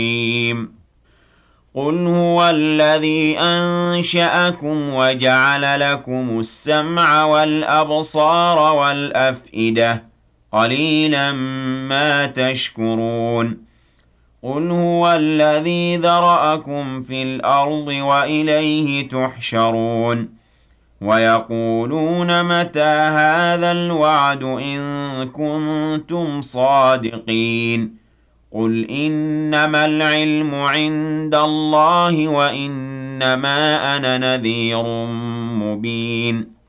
قُلْ هُوَ الَّذِي أَنشَأَكُمْ وَجَعَلَ لَكُمُ السَّمْعَ وَالْأَبْصَارَ وَالْأَفْئِدَةَ قَلِيلًا مَا تَشْكُرُونَ قُلْ هُوَ الَّذِي ذَرَأَكُمْ فِي الْأَرْضِ وَإِلَيْهِ تُحْشَرُونَ وَيَقُولُونَ مَتَىٰ هَٰذَا الْوَعْدُ إِن كُنتُمْ صَادِقِينَ قُلْ إِنَّمَا الْعِلْمُ عِندَ اللَّهِ وَإِنَّمَا أَنَا نَذِيرٌ مُّبِينٌ